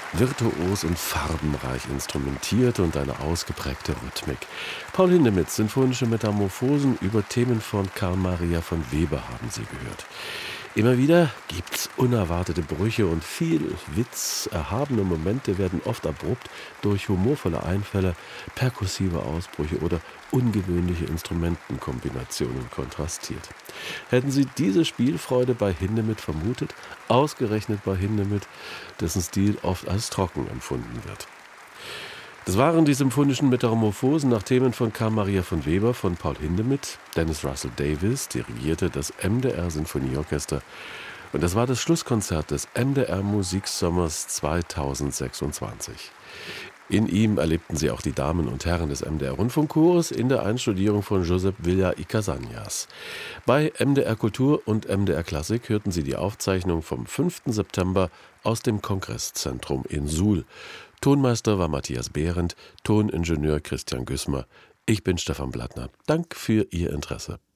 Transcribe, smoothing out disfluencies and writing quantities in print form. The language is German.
virtuos und farbenreich instrumentiert und eine ausgeprägte Rhythmik. Paul Hindemiths sinfonische Metamorphosen über Themen von Carl Maria von Weber haben Sie gehört. Immer wieder gibt's unerwartete Brüche und viel Witz. Erhabene Momente werden oft abrupt durch humorvolle Einfälle, perkussive Ausbrüche oder ungewöhnliche Instrumentenkombinationen kontrastiert. Hätten Sie diese Spielfreude bei Hindemith vermutet, ausgerechnet bei Hindemith, dessen Stil oft als trocken empfunden wird? Das waren die symphonischen Metamorphosen nach Themen von Carl Maria von Weber von Paul Hindemith. Dennis Russell Davies dirigierte das MDR Sinfonieorchester. Und das war das Schlusskonzert des MDR Musiksommers 2026. In ihm erlebten Sie auch die Damen und Herren des MDR Rundfunkchores in der Einstudierung von Josep Villa y Casañas. Bei MDR Kultur und MDR Klassik hörten Sie die Aufzeichnung vom 5. September aus dem Kongresszentrum in Suhl. Tonmeister war Matthias Behrendt, Toningenieur Christian Güßmer. Ich bin Stefan Blattner. Dank für Ihr Interesse.